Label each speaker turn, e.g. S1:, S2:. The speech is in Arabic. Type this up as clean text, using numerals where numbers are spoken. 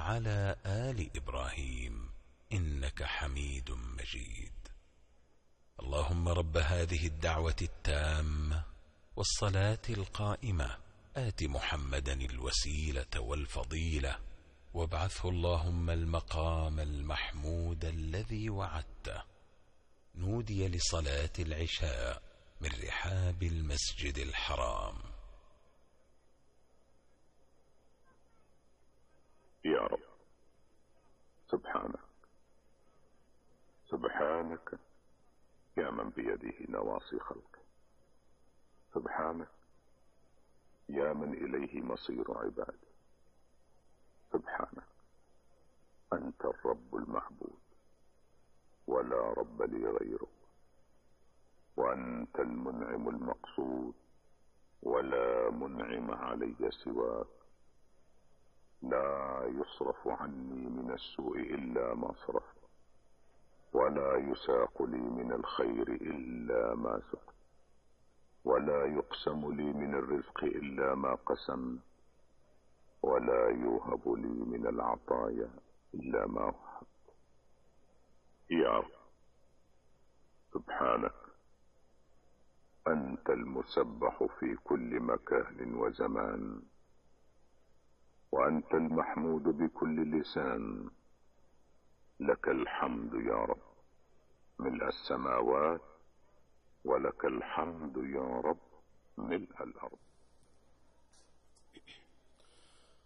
S1: وعلى آل إبراهيم إنك حميد مجيد. اللهم رب هذه الدعوة التامة والصلاة القائمة آت محمدا الوسيلة والفضيلة وابعثه اللهم المقام المحمود الذي وعدته. نودي لصلاة العشاء من رحاب المسجد الحرام.
S2: يا رب سبحانك يا من بيده نواصي خلقه، سبحانك يا من إليه مصير عباده، سبحانك أنت الرب المعبود ولا رب لي غيرك، وأنت المنعم المقصود ولا منعم علي سواك. لا يصرف عني من السوء إلا ما صرف، ولا يساق لي من الخير إلا ما سقت، ولا يقسم لي من الرزق إلا ما قسم، ولا يوهب لي من العطايا إلا ما وهب. يا رب سبحانك أنت المسبح في كل مكان وزمان، وأنت المحمود بكل لسان. لك الحمد يا رب ملء السماوات، ولك الحمد يا رب ملء الأرض.